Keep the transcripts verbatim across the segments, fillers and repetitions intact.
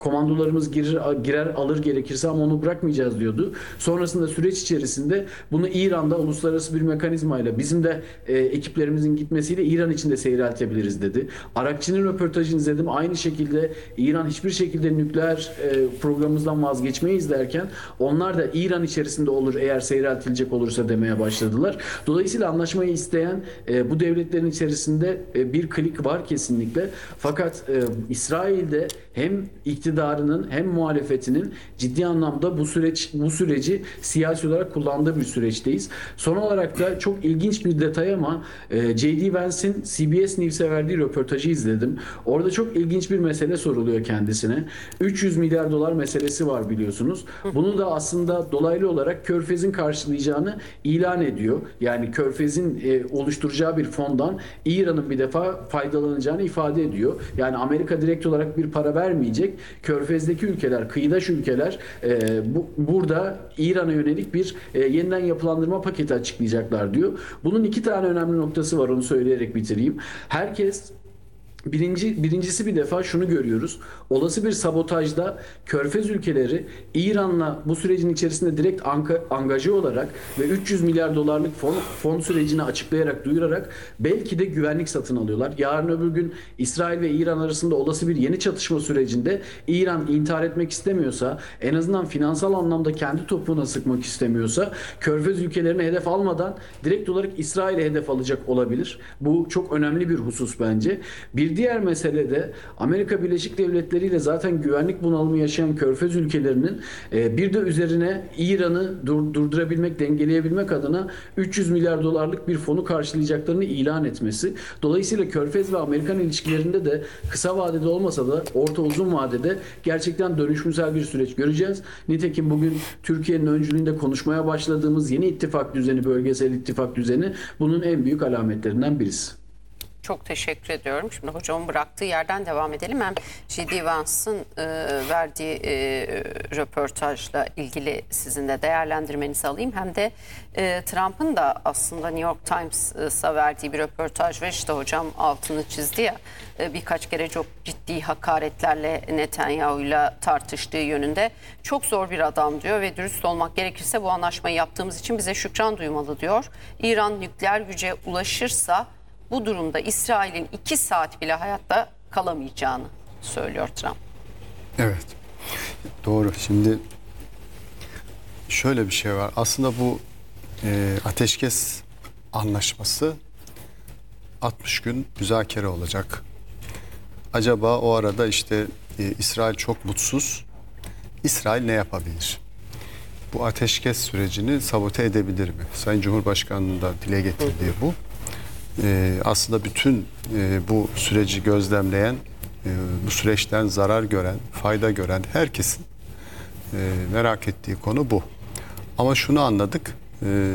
Komandolarımız girer, girer alır gerekirse ama onu bırakmayacağız diyordu. Sonrasında süreç içerisinde bunu İran'da uluslararası bir mekanizmayla bizim de e, ekiplerimizin gitmesiyle İran için de seyreltebiliriz dedi. Arakçı'nın röportajını izledim. Aynı şekilde İran hiçbir şekilde nükleer e, programımızdan vazgeçmeyiz derken onlar da İran içerisinde olur eğer seyreltilecek olursa demeye başladılar. Dolayısıyla anlaşmayı isteyen e, bu devletlerin içerisinde e, bir klik var kesinlikle. Fakat e, İsrail'de hem iktidarının hem muhalefetinin ciddi anlamda bu süreç bu süreci siyasi olarak kullandığı bir süreçteyiz. Son olarak da çok ilginç bir detay ama e, J D Vance'in C B S News'e verdiği röportajı izledim. Orada çok ilginç bir mesele soruluyor kendisine. üç yüz milyar dolar meselesi var biliyorsunuz. Bunu da aslında dolaylı olarak Körfez'in karşılayacağını ilan ediyor. Yani Körfez'in e, oluşturacağı bir fondan İran'ın bir defa faydalanacağını ifade ediyor. Yani Amerika direkt olarak bir para vermeyecek. Körfez'deki ülkeler, kıyıdaş ülkeler e, bu, burada İran'a yönelik bir e, yeniden yapılandırma paketi açıklayacaklar diyor. Bunun iki tane önemli noktası var, onu söyleyerek bitireyim. Herkes Birinci, birincisi bir defa şunu görüyoruz. Olası bir sabotajda Körfez ülkeleri İran'la bu sürecin içerisinde direkt anka, angaje olarak ve üç yüz milyar dolarlık fon, fon sürecini açıklayarak, duyurarak belki de güvenlik satın alıyorlar. Yarın öbür gün İsrail ve İran arasında olası bir yeni çatışma sürecinde İran intihar etmek istemiyorsa, en azından finansal anlamda kendi topuğuna sıkmak istemiyorsa, Körfez ülkelerini hedef almadan direkt olarak İsrail'e hedef alacak olabilir. Bu çok önemli bir husus bence. Bir diğer mesele de Amerika Birleşik Devletleri ile zaten güvenlik bunalımı yaşayan Körfez ülkelerinin e, bir de üzerine İran'ı dur, durdurabilmek, dengeleyebilmek adına üç yüz milyar dolarlık bir fonu karşılayacaklarını ilan etmesi. Dolayısıyla Körfez ve Amerikan ilişkilerinde de kısa vadede olmasa da orta uzun vadede gerçekten dönüşümsel bir süreç göreceğiz. Nitekim bugün Türkiye'nin öncülüğünde konuşmaya başladığımız yeni ittifak düzeni, bölgesel ittifak düzeni bunun en büyük alametlerinden birisi. Çok teşekkür ediyorum. Şimdi hocamın bıraktığı yerden devam edelim. Hem J D Vance'ın e, verdiği e, röportajla ilgili sizin de değerlendirmenizi alayım. Hem de e, Trump'ın da aslında New York Times'a verdiği bir röportaj ve işte hocam altını çizdi ya, e, birkaç kere çok ciddi hakaretlerle Netanyahu'yla tartıştığı yönünde. Çok zor bir adam diyor ve dürüst olmak gerekirse bu anlaşmayı yaptığımız için bize şükran duymalı diyor. İran nükleer güce ulaşırsa bu durumda İsrail'in iki saat bile hayatta kalamayacağını söylüyor Trump. Evet, doğru. Şimdi şöyle bir şey var. Aslında bu e, ateşkes anlaşması altmış gün müzakere olacak. Acaba o arada işte e, İsrail çok mutsuz. İsrail ne yapabilir? Bu ateşkes sürecini sabote edebilir mi? Sayın Cumhurbaşkanı'nın da dile getirdiği bu. Ee, aslında bütün e, bu süreci gözlemleyen, e, bu süreçten zarar gören, fayda gören herkesin e, merak ettiği konu bu. Ama şunu anladık, e,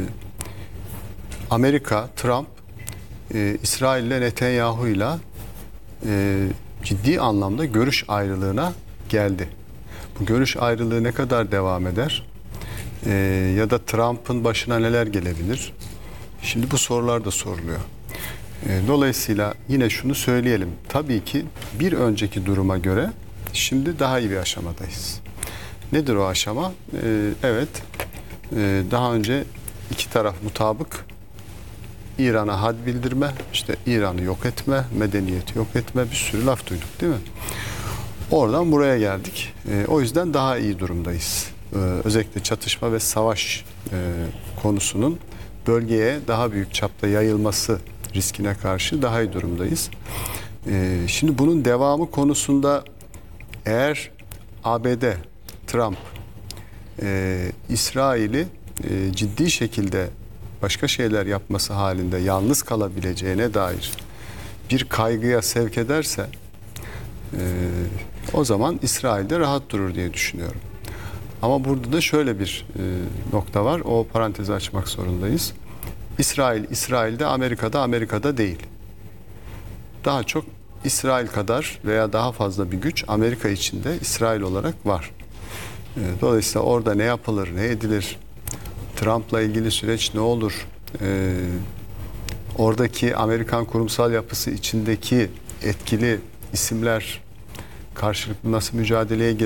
Amerika, Trump, e, İsrail ile Netanyahu ile e, ciddi anlamda görüş ayrılığına geldi. Bu görüş ayrılığı ne kadar devam eder? E, ya da Trump'ın başına neler gelebilir? Şimdi bu sorular da soruluyor. Dolayısıyla yine şunu söyleyelim. Tabii ki bir önceki duruma göre şimdi daha iyi bir aşamadayız. Nedir o aşama? Ee, evet, ee, daha önce iki taraf mutabık İran'a had bildirme, işte İran'ı yok etme, medeniyeti yok etme, bir sürü laf duyduk değil mi? Oradan buraya geldik. Ee, o yüzden daha iyi durumdayız. Ee, özellikle çatışma ve savaş e, konusunun bölgeye daha büyük çapta yayılması riskine karşı daha iyi durumdayız. Ee, şimdi bunun devamı konusunda eğer A B D, Trump, e, İsrail'i e, ciddi şekilde başka şeyler yapması halinde yalnız kalabileceğine dair bir kaygıya sevk ederse e, o zaman İsrail de rahat durur diye düşünüyorum. Ama burada da şöyle bir e, nokta var. O parantezi açmak zorundayız. İsrail, İsrail'de, Amerika'da, Amerika'da değil. Daha çok İsrail kadar veya daha fazla bir güç Amerika içinde İsrail olarak var. Dolayısıyla orada ne yapılır, ne edilir, Trump'la ilgili süreç ne olur, ee, oradaki Amerikan kurumsal yapısı içindeki etkili isimler karşılıklı nasıl mücadeleye